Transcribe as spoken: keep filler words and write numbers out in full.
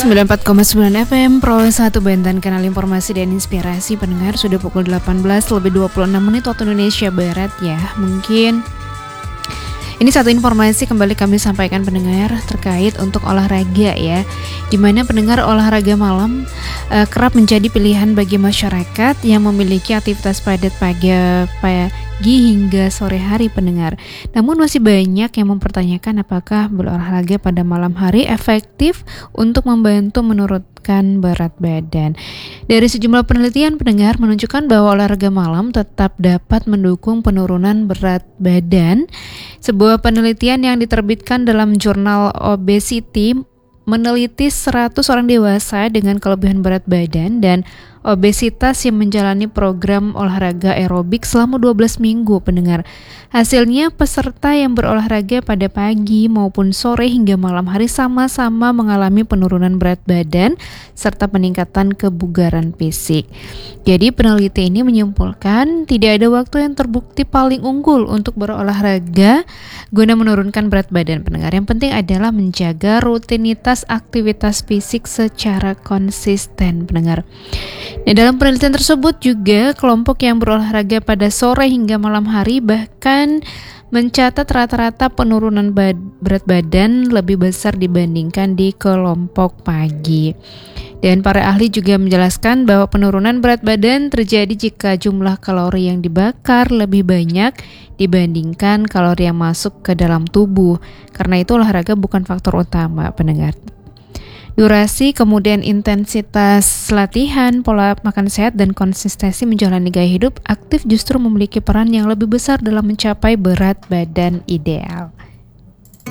sembilan puluh empat koma sembilan F M Pro satu Banten, kanal informasi dan inspirasi. Pendengar, sudah pukul delapan belas lebih dua puluh enam menit waktu Indonesia Barat ya. Mungkin ini satu informasi kembali kami sampaikan pendengar terkait untuk olahraga ya, dimana pendengar olahraga malam uh, kerap menjadi pilihan bagi masyarakat yang memiliki aktivitas padat pagi, pagi hingga sore hari pendengar. Namun masih banyak yang mempertanyakan apakah berolahraga pada malam hari efektif untuk membantu menurunkan berat badan. Dari sejumlah penelitian pendengar menunjukkan bahwa olahraga malam tetap dapat mendukung penurunan berat badan. Sebuah penelitian yang diterbitkan dalam jurnal Obesity meneliti seratus orang dewasa dengan kelebihan berat badan dan obesitas yang menjalani program olahraga aerobik selama dua belas minggu pendengar. Hasilnya, peserta yang berolahraga pada pagi maupun sore hingga malam hari sama-sama mengalami penurunan berat badan serta peningkatan kebugaran fisik. Jadi peneliti ini menyimpulkan tidak ada waktu yang terbukti paling unggul untuk berolahraga guna menurunkan berat badan pendengar. Yang penting adalah menjaga rutinitas aktivitas fisik secara konsisten pendengar. Nah, dalam penelitian tersebut juga kelompok yang berolahraga pada sore hingga malam hari bahkan mencatat rata-rata penurunan bad- berat badan lebih besar dibandingkan di kelompok pagi. Dan para ahli juga menjelaskan bahwa penurunan berat badan terjadi jika jumlah kalori yang dibakar lebih banyak dibandingkan kalori yang masuk ke dalam tubuh. Karena itu olahraga bukan faktor utama pendengar. Durasi, kemudian intensitas latihan, pola makan sehat, dan konsistensi menjalani gaya hidup aktif justru memiliki peran yang lebih besar dalam mencapai berat badan ideal.